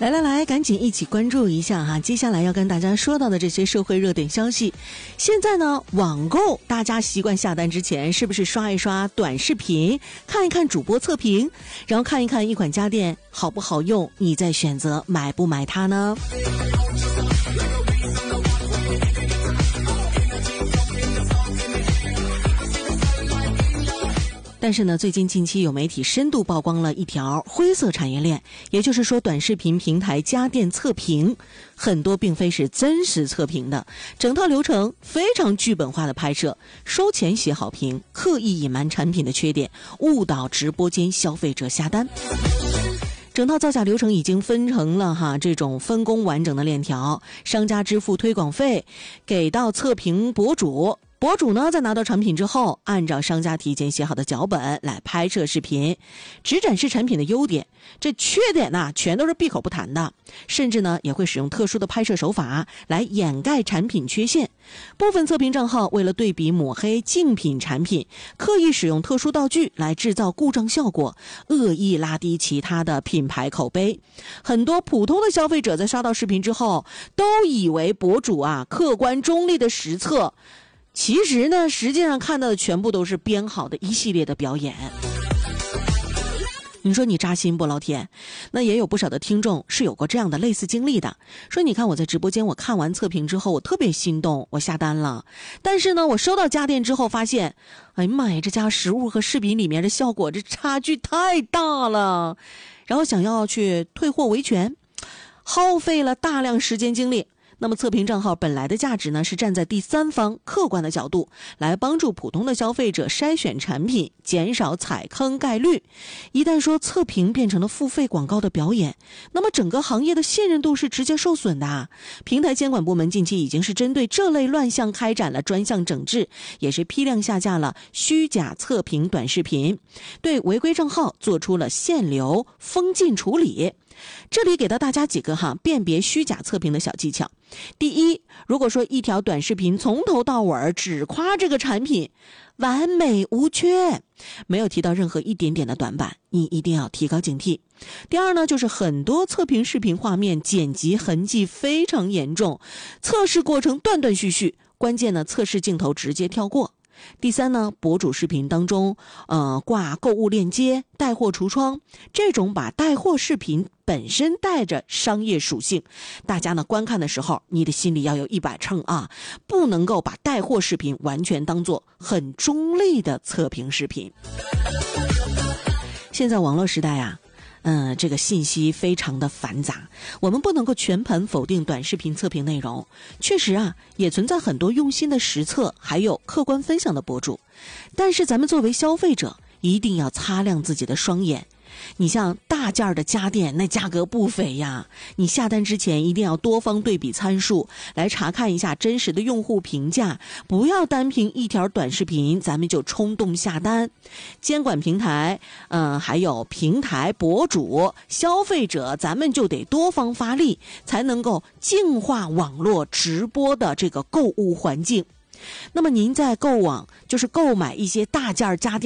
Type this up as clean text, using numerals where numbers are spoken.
来，赶紧一起关注一下哈！接下来要跟大家说到的这些社会热点消息，现在呢，网购大家习惯下单之前是不是刷一刷短视频，看一看主播测评，然后看一看一款家电好不好用，你再选择买不买它呢？但是呢，最近近期有媒体深度曝光了一条灰色产业链，也就是说短视频平台家电测评很多并非是真实测评的，整套流程非常剧本化的拍摄，收钱写好评，刻意隐瞒产品的缺点，误导直播间消费者下单。整套造假流程已经分成了这种分工完整的链条，商家支付推广费给到测评博主，博主呢在拿到产品之后，按照商家提前写好的脚本来拍摄视频，只展示产品的优点，这缺点呢全都是闭口不谈的，甚至呢也会使用特殊的拍摄手法来掩盖产品缺陷。部分测评账号为了对比抹黑竞品产品，刻意使用特殊道具来制造故障效果，恶意拉低其他的品牌口碑。很多普通的消费者在刷到视频之后，都以为博主客观中立的实测，其实呢，实际上看到的全部都是编好的一系列的表演。你说你扎心不，老铁？那也有不少的听众是有过这样的类似经历的，说你看我在直播间，我看完测评之后，我特别心动，我下单了，但是呢，我收到家电之后发现，哎呀妈呀，这家实物和视频里面的效果这差距太大了，然后想要去退货维权，耗费了大量时间精力。那么测评账号本来的价值呢，是站在第三方客观的角度来帮助普通的消费者筛选产品，减少踩坑概率。一旦说测评变成了付费广告的表演，那么整个行业的信任度是直接受损的。平台监管部门近期已经是针对这类乱象开展了专项整治，也是批量下架了虚假测评短视频，对违规账号做出了限流封禁处理。这里给到大家几个辨别虚假测评的小技巧。第一，如果说一条短视频从头到尾只夸这个产品完美无缺，没有提到任何一点点的短板，你一定要提高警惕。第二呢，就是很多测评视频画面剪辑痕迹非常严重，测试过程断断续续，关键呢测试镜头直接跳过。第三呢，博主视频当中挂购物链接、带货橱窗，这种把带货视频本身带着商业属性，大家呢观看的时候，你的心里要有一把秤不能够把带货视频完全当作很中立的测评视频。现在网络时代这个信息非常的繁杂，我们不能够全盘否定短视频测评内容，确实也存在很多用心的实测，还有客观分享的博主，但是咱们作为消费者，一定要擦亮自己的双眼。你像大件的家电，那价格不菲呀，你下单之前一定要多方对比参数，来查看一下真实的用户评价，不要单凭一条短视频咱们就冲动下单。监管平台还有平台博主消费者，咱们就得多方发力，才能够净化网络直播的这个购物环境。那么您在购买一些大件家电